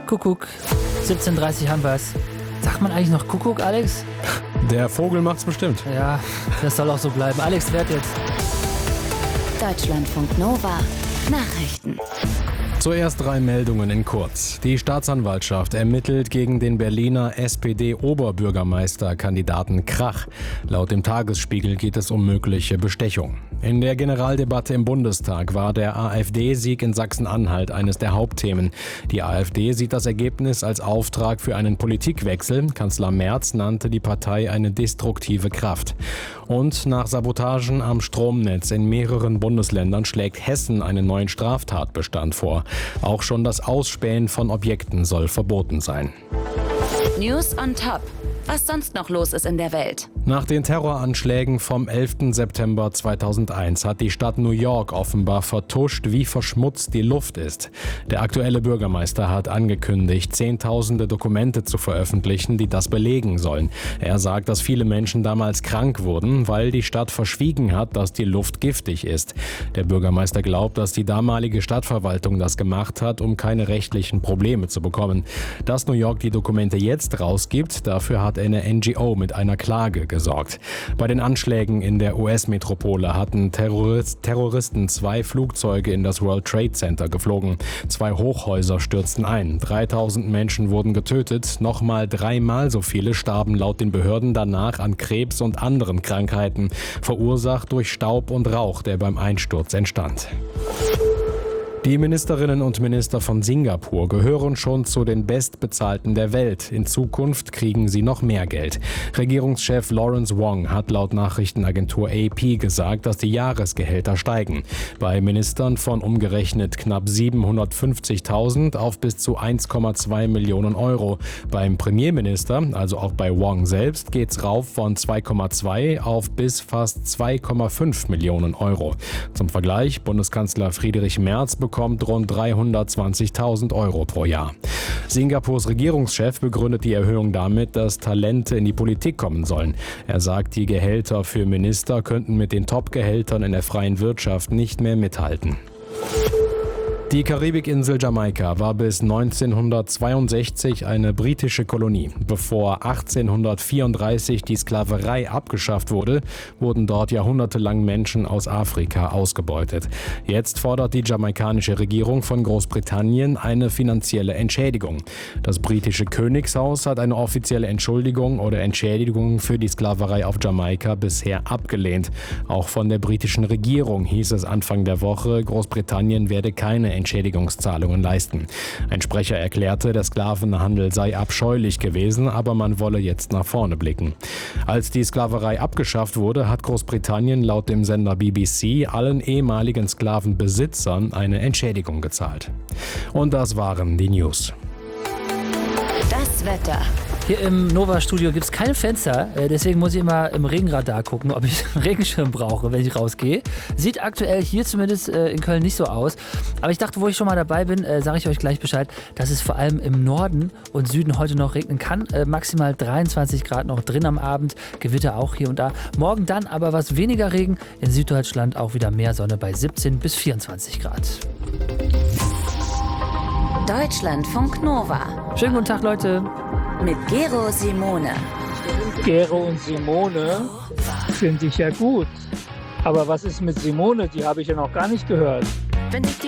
Kuckuck. 17:30 haben wir's. Sagt man eigentlich noch Kuckuck, Alex? Der Vogel macht's bestimmt. Ja, das soll auch so bleiben. Alex, wer jetzt? Deutschlandfunk Nova. Nachrichten. Zuerst 3 Meldungen in kurz. Die Staatsanwaltschaft ermittelt gegen den Berliner SPD-Oberbürgermeisterkandidaten Krach. Laut dem Tagesspiegel geht es um mögliche Bestechung. In der Generaldebatte im Bundestag war der AfD-Sieg in Sachsen-Anhalt eines der Hauptthemen. Die AfD sieht das Ergebnis als Auftrag für einen Politikwechsel. Kanzler Merz nannte die Partei eine destruktive Kraft. Und nach Sabotagen am Stromnetz in mehreren Bundesländern schlägt Hessen einen neuen Straftatbestand vor. Auch schon das Ausspähen von Objekten soll verboten sein. News on Top. Was sonst noch los ist in der Welt. Nach den Terroranschlägen vom 11. September 2001 hat die Stadt New York offenbar vertuscht, wie verschmutzt die Luft ist. Der aktuelle Bürgermeister hat angekündigt, Zehntausende Dokumente zu veröffentlichen, die das belegen sollen. Er sagt, dass viele Menschen damals krank wurden, weil die Stadt verschwiegen hat, dass die Luft giftig ist. Der Bürgermeister glaubt, dass die damalige Stadtverwaltung das gemacht hat, um keine rechtlichen Probleme zu bekommen. Dass New York die Dokumente jetzt rausgibt, dafür hat eine NGO mit einer Klage gesorgt. Bei den Anschlägen in der US-Metropole hatten Terroristen 2 Flugzeuge in das World Trade Center geflogen. 2 Hochhäuser stürzten ein. 3000 Menschen wurden getötet. Nochmal 3-mal so viele starben laut den Behörden danach an Krebs und anderen Krankheiten, verursacht durch Staub und Rauch, der beim Einsturz entstand. Die Ministerinnen und Minister von Singapur gehören schon zu den Bestbezahlten der Welt. In Zukunft kriegen sie noch mehr Geld. Regierungschef Lawrence Wong hat laut Nachrichtenagentur AP gesagt, dass die Jahresgehälter steigen. Bei Ministern von umgerechnet knapp 750.000 auf bis zu 1,2 Millionen Euro. Beim Premierminister, also auch bei Wong selbst, geht's rauf von 2,2 auf bis fast 2,5 Millionen Euro. Zum Vergleich, Bundeskanzler Friedrich Merz bekommt rund 320.000 Euro pro Jahr. Singapurs Regierungschef begründet die Erhöhung damit, dass Talente in die Politik kommen sollen. Er sagt, die Gehälter für Minister könnten mit den Top-Gehältern in der freien Wirtschaft nicht mehr mithalten. Die Karibikinsel Jamaika war bis 1962 eine britische Kolonie. Bevor 1834 die Sklaverei abgeschafft wurde, wurden dort jahrhundertelang Menschen aus Afrika ausgebeutet. Jetzt fordert die jamaikanische Regierung von Großbritannien eine finanzielle Entschädigung. Das britische Königshaus hat eine offizielle Entschuldigung oder Entschädigung für die Sklaverei auf Jamaika bisher abgelehnt. Auch von der britischen Regierung hieß es Anfang der Woche, Großbritannien werde keine Entschädigungszahlungen leisten. Ein Sprecher erklärte, der Sklavenhandel sei abscheulich gewesen, aber man wolle jetzt nach vorne blicken. Als die Sklaverei abgeschafft wurde, hat Großbritannien laut dem Sender BBC allen ehemaligen Sklavenbesitzern eine Entschädigung gezahlt. Und das waren die News. Das Wetter. Hier im Nova-Studio gibt es keine Fenster, deswegen muss ich immer im Regenradar gucken, ob ich einen Regenschirm brauche, wenn ich rausgehe. Sieht aktuell hier zumindest in Köln nicht so aus. Aber ich dachte, wo ich schon mal dabei bin, sage ich euch gleich Bescheid, dass es vor allem im Norden und Süden heute noch regnen kann. Maximal 23 Grad noch drin am Abend, Gewitter auch hier und da. Morgen dann aber was weniger Regen, in Süddeutschland auch wieder mehr Sonne bei 17 bis 24 Grad. Deutschlandfunk Nova. Schönen guten Tag, Leute. Mit Gero Simone. Gero und Simone finde ich ja gut. Aber was ist mit Simone? Die habe ich ja noch gar nicht gehört. Wenn ich